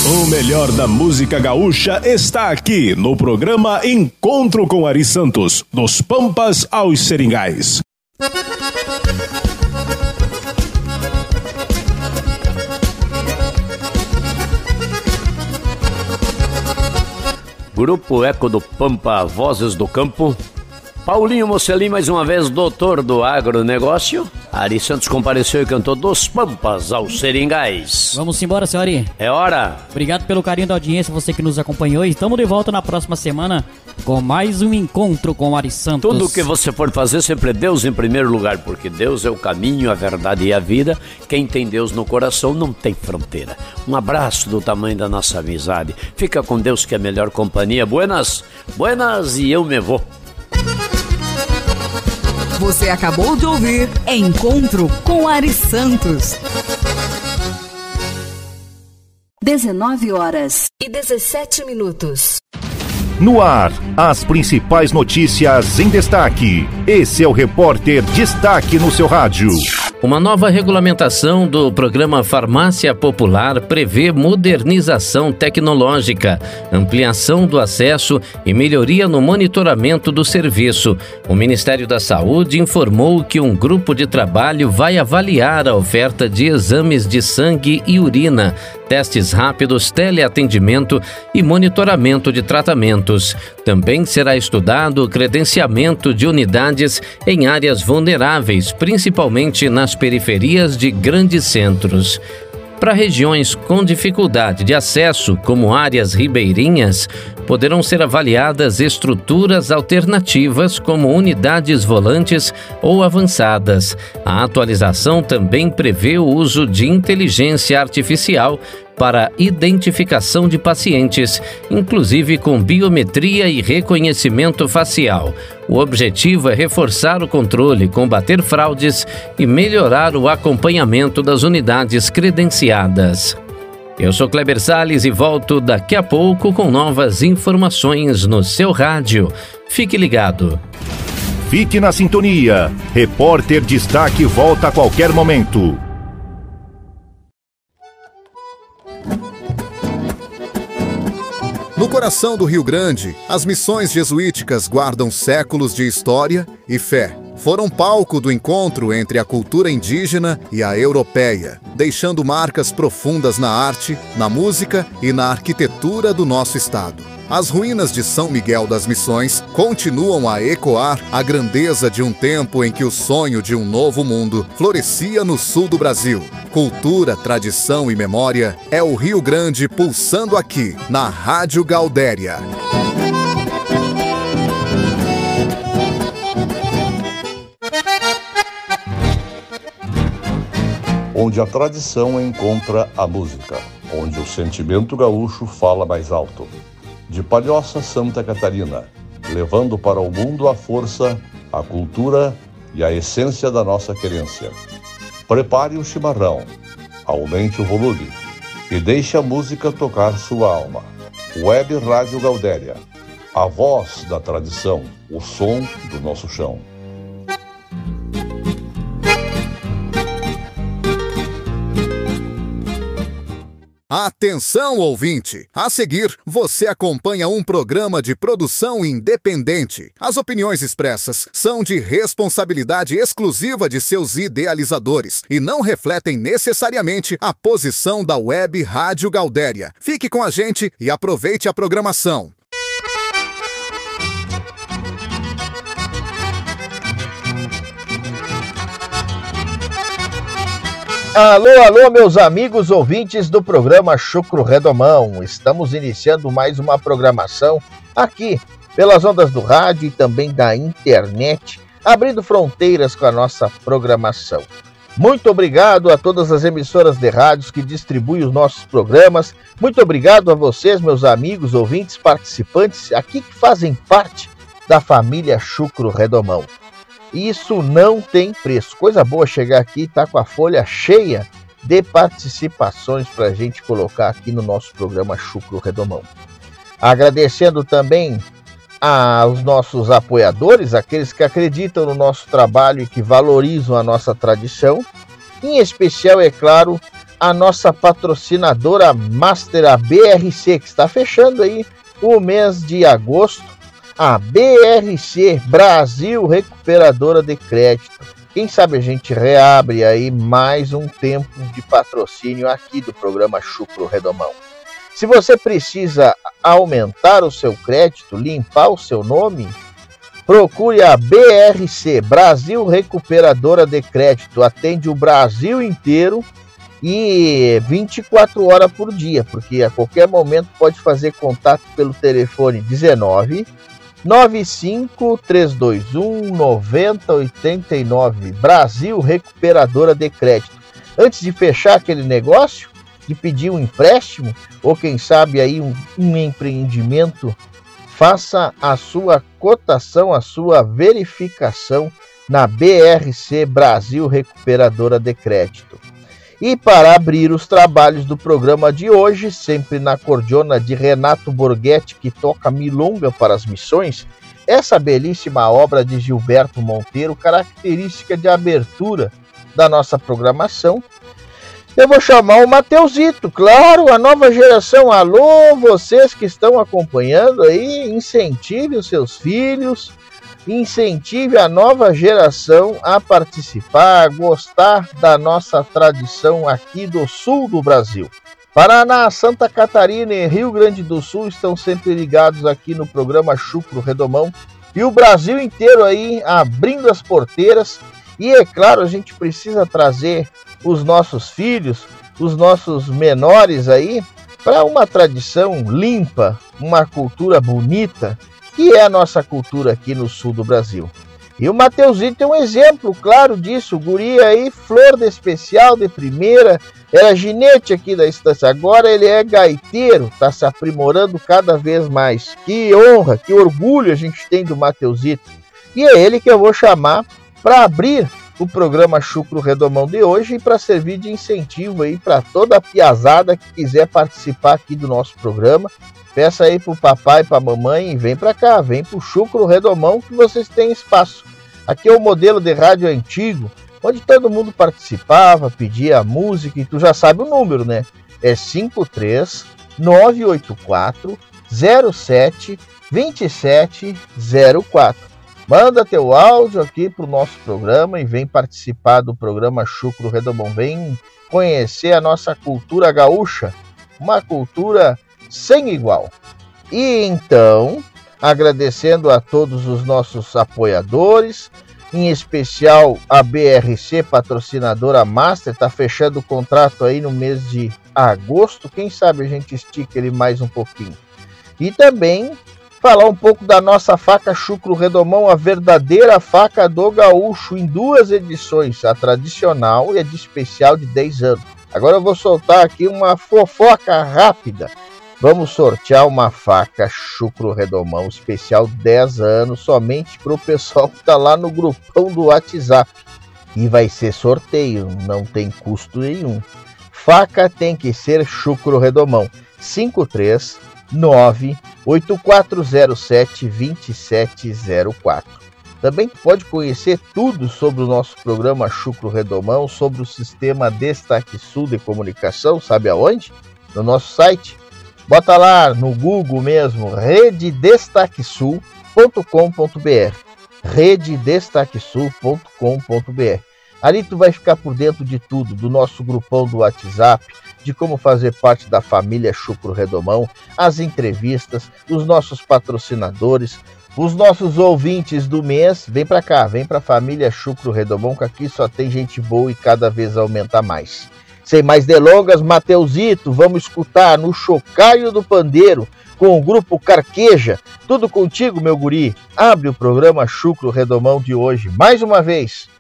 O melhor da música gaúcha está aqui no programa Encontro com Ari Santos, dos Pampas aos Seringais. Grupo Eco do Pampa, Vozes do Campo. Paulinho Mocelin, mais uma vez, doutor do agronegócio. Ari Santos compareceu e cantou Dos Pampas aos Seringais. Vamos embora, senhor Ari. É hora. Obrigado pelo carinho da audiência, você que nos acompanhou. E estamos de volta na próxima semana com mais um Encontro com Ari Santos. Tudo que você for fazer, sempre Deus em primeiro lugar, porque Deus é o caminho, a verdade e a vida. Quem tem Deus no coração não tem fronteira. Um abraço do tamanho da nossa amizade. Fica com Deus, que é a melhor companhia. Buenas, buenas, e eu me vou. Você acabou de ouvir Encontro com Ari Santos. 19h17. No ar, as principais notícias em destaque. Esse é o Repórter Destaque no seu rádio. Uma nova regulamentação do programa Farmácia Popular prevê modernização tecnológica, ampliação do acesso e melhoria no monitoramento do serviço. O Ministério da Saúde informou que um grupo de trabalho vai avaliar a oferta de exames de sangue e urina, testes rápidos, teleatendimento e monitoramento de tratamentos. Também será estudado o credenciamento de unidades em áreas vulneráveis, principalmente nas periferias de grandes centros. Para regiões com dificuldade de acesso, como áreas ribeirinhas, poderão ser avaliadas estruturas alternativas como unidades volantes ou avançadas. A atualização também prevê o uso de inteligência artificial para identificação de pacientes, inclusive com biometria e reconhecimento facial. O objetivo é reforçar o controle, combater fraudes e melhorar o acompanhamento das unidades credenciadas. Eu sou Kleber Salles e volto daqui a pouco com novas informações no seu rádio. Fique ligado. Fique na sintonia. Repórter Destaque volta a qualquer momento. No coração do Rio Grande, as missões jesuíticas guardam séculos de história e fé. Foram palco do encontro entre a cultura indígena e a europeia, deixando marcas profundas na arte, na música e na arquitetura do nosso estado. As ruínas de São Miguel das Missões continuam a ecoar a grandeza de um tempo em que o sonho de um novo mundo florescia no sul do Brasil. Cultura, tradição e memória é o Rio Grande pulsando aqui, na Rádio Gaudéria. Onde a tradição encontra a música, onde o sentimento gaúcho fala mais alto. De Palhoça, Santa Catarina, levando para o mundo a força, a cultura e a essência da nossa querência. Prepare o chimarrão, aumente o volume e deixe a música tocar sua alma. Web Rádio Gaudéria, a voz da tradição, o som do nosso chão. Atenção, ouvinte! A seguir, você acompanha um programa de produção independente. As opiniões expressas são de responsabilidade exclusiva de seus idealizadores e não refletem necessariamente a posição da Web Rádio Gaudéria. Fique com a gente e aproveite a programação. Alô, meus amigos ouvintes do programa Chucro Redomão. Estamos iniciando mais uma programação aqui pelas ondas do rádio e também da internet, abrindo fronteiras com a nossa programação. Muito obrigado a todas as emissoras de rádios que distribuem os nossos programas. Muito obrigado a vocês, meus amigos, ouvintes, participantes, aqui que fazem parte da família Chucro Redomão. Isso não tem preço. Coisa boa chegar aqui e estar com a folha cheia de participações para a gente colocar aqui no nosso programa Chucro Redomão. Agradecendo também aos nossos apoiadores, aqueles que acreditam no nosso trabalho e que valorizam a nossa tradição. Em especial, é claro, a nossa patrocinadora Master, a BRC, que está fechando aí o mês de agosto. A BRC, Brasil Recuperadora de Crédito. Quem sabe a gente reabre aí mais um tempo de patrocínio aqui do programa Chucro Redomão. Se você precisa aumentar o seu crédito, limpar o seu nome, procure a BRC, Brasil Recuperadora de Crédito. Atende o Brasil inteiro e 24 horas por dia, porque a qualquer momento pode fazer contato pelo telefone 19 95 321 9089. Brasil Recuperadora de Crédito. Antes de fechar aquele negócio, de pedir um empréstimo, ou quem sabe aí um empreendimento, faça a sua cotação, a sua verificação na BRC, Brasil Recuperadora de Crédito. E para abrir os trabalhos do programa de hoje, sempre na cordiona de Renato Borghetti, que toca milonga para as missões, essa belíssima obra de Gilberto Monteiro, característica de abertura da nossa programação, eu vou chamar o Mateusito, claro, a nova geração. Alô, vocês que estão acompanhando aí, incentive os seus filhos, incentive a nova geração a participar, a gostar da nossa tradição aqui do sul do Brasil. Paraná, Santa Catarina e Rio Grande do Sul estão sempre ligados aqui no programa Chucro Redomão, e o Brasil inteiro aí abrindo as porteiras. E é claro, a gente precisa trazer os nossos filhos, os nossos menores aí, para uma tradição limpa, uma cultura bonita, que é a nossa cultura aqui no sul do Brasil. E o Mateusito é um exemplo claro disso. O guri aí, flor de especial, de primeira, era ginete aqui da estância, agora ele é gaiteiro, está se aprimorando cada vez mais. Que honra, que orgulho a gente tem do Mateusito. E é ele que eu vou chamar para abrir o programa Chucro Redomão de hoje e para servir de incentivo aí para toda a piazada que quiser participar aqui do nosso programa. Peça aí pro papai e pra mamãe e vem para cá, vem pro Chucro Redomão que vocês têm espaço. Aqui é o modelo de rádio antigo, onde todo mundo participava, pedia música, e tu já sabe o número, né? É 53 984 07 2704. Manda teu áudio aqui pro nosso programa e vem participar do programa Chucro Redomão. Vem conhecer a nossa cultura gaúcha, uma cultura sem igual. E então, agradecendo a todos os nossos apoiadores, em especial a BRC, patrocinadora Master, está fechando o contrato aí no mês de agosto. Quem sabe a gente estica ele mais um pouquinho. E também falar um pouco da nossa faca Chucro Redomão, a verdadeira faca do gaúcho, em 2 edições, a tradicional e a de especial de 10 anos. Agora eu vou soltar aqui uma fofoca rápida. Vamos sortear uma faca Chucro Redomão especial 10 anos, somente para o pessoal que está lá no grupão do WhatsApp. E vai ser sorteio, não tem custo nenhum. Faca tem que ser Chucro Redomão, 539-8407-2704. Também pode conhecer tudo sobre o nosso programa Chucro Redomão, sobre o sistema Destaque Sul de comunicação, sabe aonde? No nosso site. Bota lá no Google mesmo, rededestaquesul.com.br, rededestaquesul.com.br. Ali tu vai ficar por dentro de tudo, do nosso grupão do WhatsApp, de como fazer parte da família Chucro Redomão, as entrevistas, os nossos patrocinadores, os nossos ouvintes do mês. Vem pra cá, vem pra família Chucro Redomão, que aqui só tem gente boa e cada vez aumenta mais. Sem mais delongas, Mateusito, vamos escutar no chocalho do pandeiro com o grupo Carqueja. Tudo contigo, meu guri. Abre o programa Chucro Redomão de hoje, mais uma vez.